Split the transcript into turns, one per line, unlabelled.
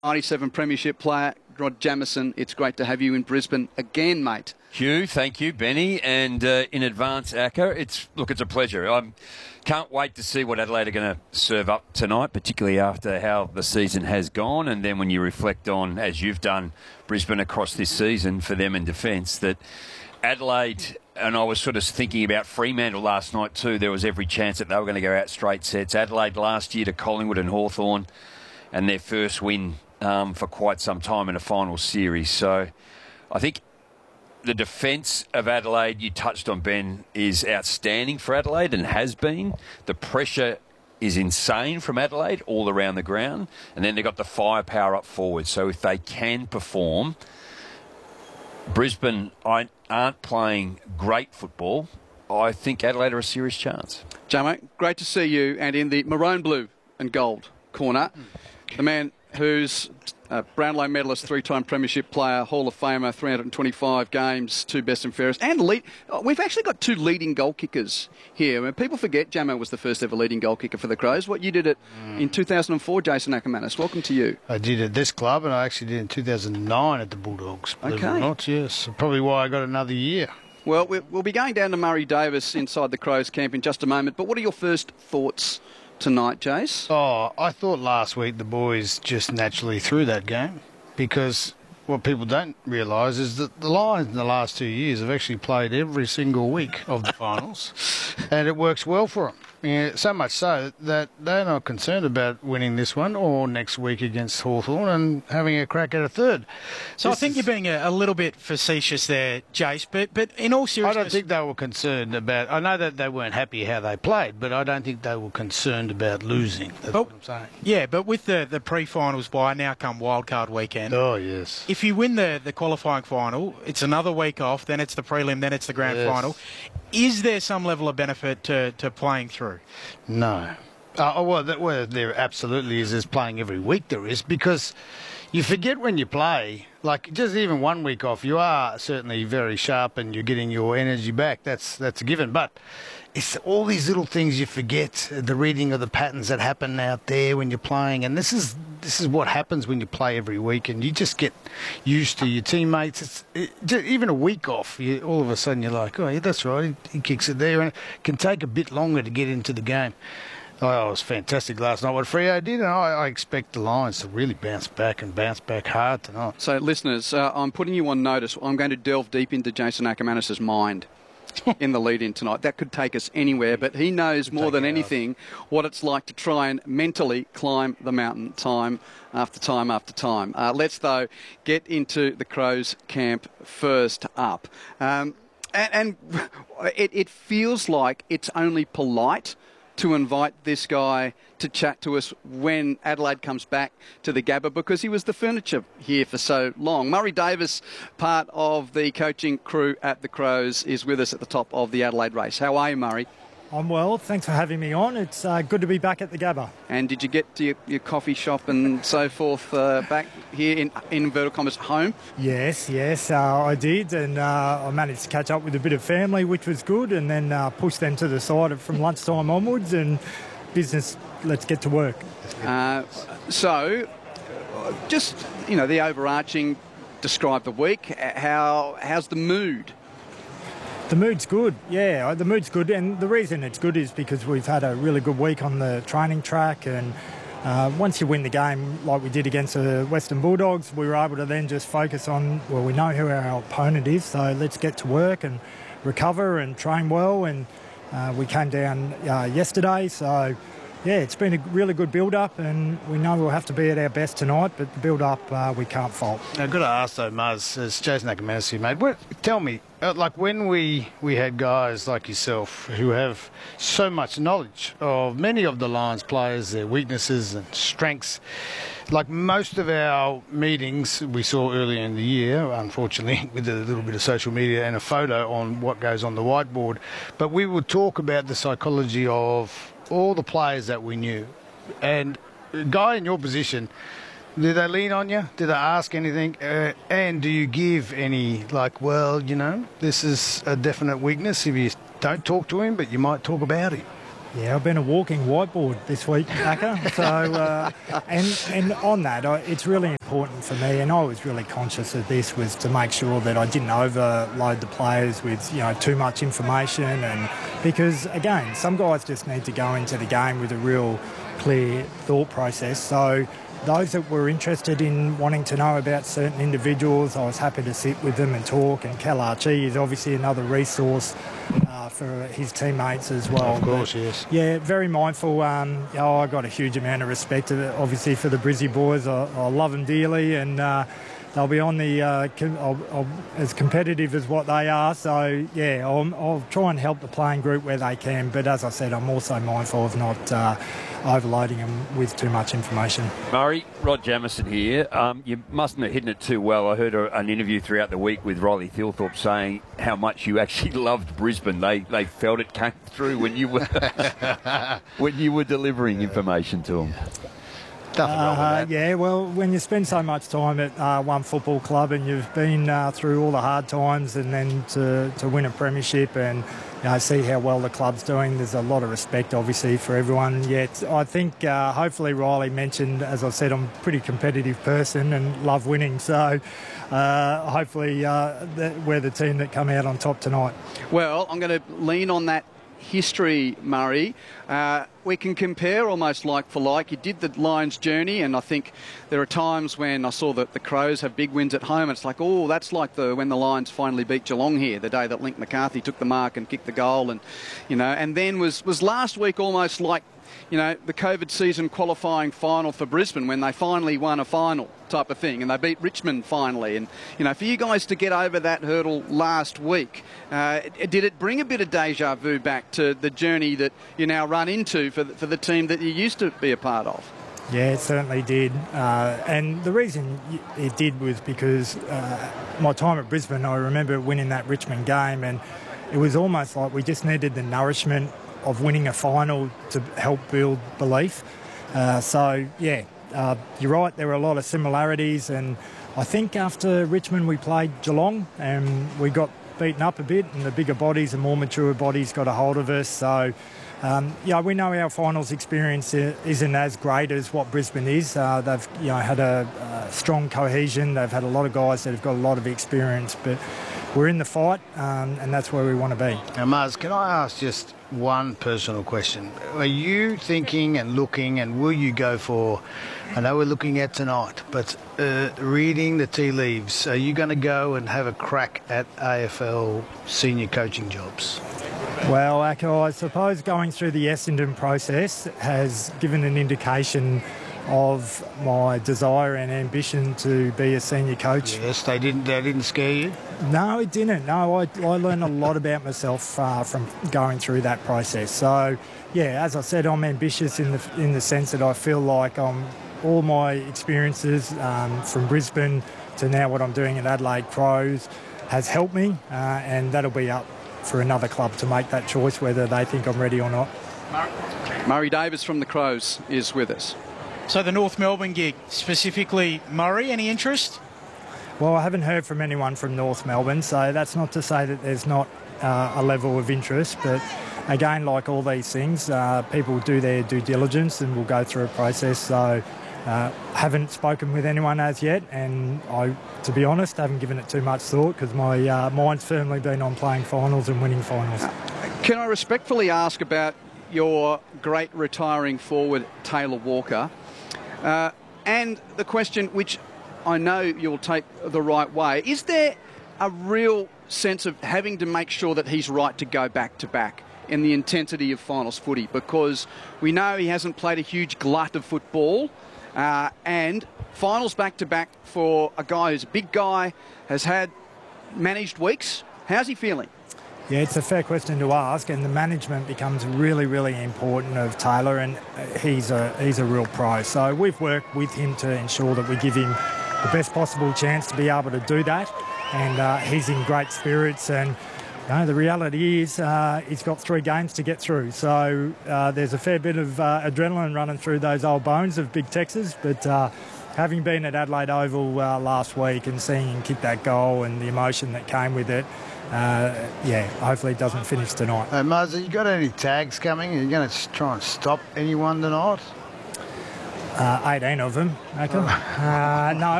97 Premiership player, Rod Jamieson. It's great to have you in Brisbane again, mate.
Hugh, thank you, Benny, and in advance, Acker. It's a pleasure. I can't wait to see what Adelaide are going to serve up tonight, particularly after how the season has gone, and then when you reflect on, as you've done, Brisbane across this season for them in defence, that Adelaide, and I was sort of thinking about Fremantle last night too, there was every chance that they were going to go out straight sets. Adelaide last year to Collingwood and Hawthorn, and their first win for quite some time in a final series. So I think the defence of Adelaide, you touched on, Ben, is outstanding for Adelaide and has been. The pressure is insane from Adelaide all around the ground. And then they've got the firepower up forward. So if they can perform, Brisbane aren't playing great football. I think Adelaide are a serious chance.
Jamo, great to see you. And in the maroon, blue and gold corner, the man who's a Brownlow medalist, three-time Premiership player, Hall of Famer, 325 games, 2 best and fairest, and we've actually got 2 leading goal kickers here. When people forget, Jamo was the first ever leading goal kicker for the Crows. What you did it in 2004, Jason Ackermanis. Welcome to you.
I did at this club, and I actually did in 2009 at the Bulldogs. Believe it or not, yes. Probably why I got another year.
Well, we'll be going down to Murray Davis inside the Crows camp in just a moment, but what are your first thoughts tonight, Jace?
Oh, I thought last week the boys just naturally threw that game, because what people don't realise is that the Lions in the last 2 years have actually played every single week of the finals, and it works well for them. Yeah, so much so that they're not concerned about winning this one or next week against Hawthorn and having a crack at a third.
So I think you're being a little bit facetious there, Jace, but in all seriousness...
I don't think they were concerned about... I know that they weren't happy how they played, but I don't think they were concerned about losing. That's what I'm saying.
Yeah, but with the pre-finals bye, now come wildcard weekend.
Oh, yes.
If you win the qualifying final, it's another week off, then it's the prelim, then it's the grand final. Is there some level of benefit to playing through?
No. Well, there absolutely is. There's playing every week there is, because you forget when you play, like just even 1 week off, you are certainly very sharp and you're getting your energy back. That's a given. But it's all these little things you forget, the reading of the patterns that happen out there when you're playing. And this is what happens when you play every week, and you just get used to your teammates. Even a week off, all of a sudden you're like, oh, yeah, that's right, he kicks it there. And it can take a bit longer to get into the game. Oh, it was fantastic last night what Freo did, and I expect the Lions to really bounce back hard tonight.
So, listeners, I'm putting you on notice. I'm going to delve deep into Jason Ackermanis' mind in the lead-in tonight. That could take us anywhere, but he knows more than anything what it's like to try and mentally climb the mountain time after time after time. Let's, though, get into the Crows camp first up. And it feels like it's only polite to invite this guy to chat to us when Adelaide comes back to the Gabba, because he was the furniture here for so long. Murray Davis, part of the coaching crew at the Crows, is with us at the top of the Adelaide race. How are you, Murray?
I'm well. Thanks for having me on. It's good to be back at the Gabba.
And did you get to your coffee shop and so forth back here in inverted commas home?
Yes, I did. And I managed to catch up with a bit of family, which was good, and then push them to the side from lunchtime onwards, and business, let's get to work.
So, just, the overarching, describe the week. How's the mood?
The mood's good, yeah. The mood's good, and the reason it's good is because we've had a really good week on the training track, and once you win the game like we did against the Western Bulldogs, we were able to then just focus on, well, we know who our opponent is, so let's get to work and recover and train well, and we came down yesterday, so... Yeah, it's been a really good build-up, and we know we'll have to be at our best tonight, but the build-up we can't fault.
I've got to ask, though, Muzz, as Jason Ackermanis here, mate, tell me, like when we had guys like yourself who have so much knowledge of many of the Lions players, their weaknesses and strengths, like most of our meetings we saw earlier in the year, unfortunately, with a little bit of social media and a photo on what goes on the whiteboard, but we would talk about the psychology of all the players that we knew. And a guy in your position, did they lean on you? Did they ask anything? And do you give any, like, well, this is a definite weakness if you don't talk to him, but you might talk about him?
Yeah, I've been a walking whiteboard this week, Acker. So, and on that, it's really important for me, and I was really conscious of this, was to make sure that I didn't overload the players with, too much information. And because, again, some guys just need to go into the game with a real clear thought process. So those that were interested in wanting to know about certain individuals, I was happy to sit with them and talk. And Cal Archie is obviously another resource for his teammates as well.
Of course, yes.
Yeah, very mindful. I got a huge amount of respect, obviously, for the Brizzy boys. I love them dearly, and they'll be on the as competitive as what they are. So, yeah, I'll try and help the playing group where they can. But as I said, I'm also mindful of not overloading them with too much information.
Murray, Rod Jamieson here. You mustn't have hidden it too well. I heard an interview throughout the week with Riley Thilthorpe saying how much you actually loved Brisbane. They felt it came through when you were when you were delivering information to them.
Nothing wrong with that.
Yeah, well, when you spend so much time at one football club and you've been through all the hard times, and then to win a premiership and see how well the club's doing, there's a lot of respect, obviously, for everyone. Yet I think hopefully Riley mentioned, as I said, I'm a pretty competitive person and love winning. So hopefully we're the team that come out on top tonight.
Well, I'm going to lean on that history, Murray. We can compare almost like for like. You did the Lions journey, and I think there are times when I saw that the Crows have big wins at home, and it's like, oh, that's like when the Lions finally beat Geelong here, the day that Link McCarthy took the mark and kicked the goal, and and then was last week almost like the COVID season qualifying final for Brisbane, when they finally won a final type of thing, and they beat Richmond finally. And for you guys to get over that hurdle last week, did it bring a bit of deja vu back to the journey that you now run into for the team that you used to be a part of?
Yeah, it certainly did. And the reason it did was because my time at Brisbane, I remember winning that Richmond game, and it was almost like we just needed the nourishment of winning a final to help build belief. You're right, there were a lot of similarities, and I think after Richmond we played Geelong and we got beaten up a bit, and the bigger bodies and more mature bodies got a hold of us. So we know our finals experience isn't as great as what Brisbane is. They've had a strong cohesion. They've had a lot of guys that have got a lot of experience, but we're in the fight, and that's where we want to be.
Now, Mars, can I ask just one personal question? Are you thinking and looking, and will you go for, I know we're looking at tonight, but reading the tea leaves, are you going to go and have a crack at AFL senior coaching jobs?
Well, I suppose going through the Essendon process has given an indication of my desire and ambition to be a senior coach.
Yes, they didn't scare you?
No, it didn't. No, I learned a lot about myself from going through that process. So, yeah, as I said, I'm ambitious in the sense that I feel like all my experiences from Brisbane to now what I'm doing at Adelaide Crows has helped me, and that'll be up for another club to make that choice whether they think I'm ready or not.
Murray Davis from the Crows is with us.
So the North Melbourne gig, specifically Murray, any interest?
Well, I haven't heard from anyone from North Melbourne, so that's not to say that there's not a level of interest. But again, like all these things, people do their due diligence and will go through a process. So haven't spoken with anyone as yet, and I, to be honest, haven't given it too much thought because my mind's firmly been on playing finals and winning finals.
Can I respectfully ask about your great retiring forward, Taylor Walker? And the question, which I know you'll take the right way, is there a real sense of having to make sure that he's right to go back-to-back in the intensity of finals footy? Because we know he hasn't played a huge glut of football, and finals back-to-back for a guy who's a big guy, has had managed weeks. How's he feeling?
Yeah, it's a fair question to ask, and the management becomes really, really important of Taylor, and he's a real pro. So we've worked with him to ensure that we give him the best possible chance to be able to do that, and he's in great spirits. And the reality is he's got 3 games to get through, so there's a fair bit of adrenaline running through those old bones of Big Texas, but having been at Adelaide Oval last week and seeing him kick that goal and the emotion that came with it, hopefully it doesn't finish tonight.
Muzzy, you got any tags coming? Are you going to try and stop anyone tonight?
18 of them, I reckon. No,